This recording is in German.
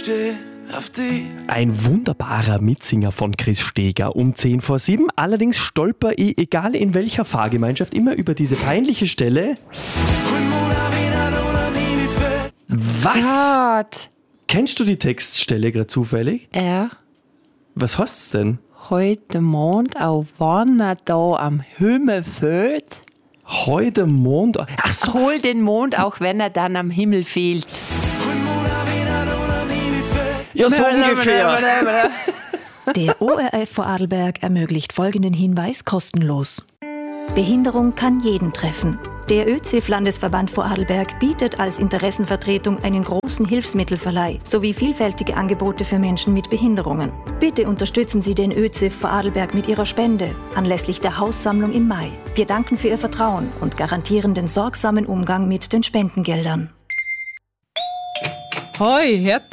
steh auf dich. Ein wunderbarer Mitsinger von Chris Steger um 6:10. Allerdings stolper ich, egal in welcher Fahrgemeinschaft, immer über diese peinliche Stelle. Was? Gott. Kennst du die Textstelle gerade zufällig? Ja. Was heißt's denn? Heute Mond auf Wanne da am Himmel fehlt. Heute Mond... Ach so. Hol den Mond, auch wenn er dann am Himmel fehlt. Ja, so ungefähr. Der ORF Vorarlberg ermöglicht folgenden Hinweis kostenlos. Behinderung kann jeden treffen. Der ÖZIF-Landesverband Vorarlberg bietet als Interessenvertretung einen großen Hilfsmittelverleih sowie vielfältige Angebote für Menschen mit Behinderungen. Bitte unterstützen Sie den ÖZIF Vorarlberg mit Ihrer Spende anlässlich der Haussammlung im Mai. Wir danken für Ihr Vertrauen und garantieren den sorgsamen Umgang mit den Spendengeldern. Hoi, Hertha.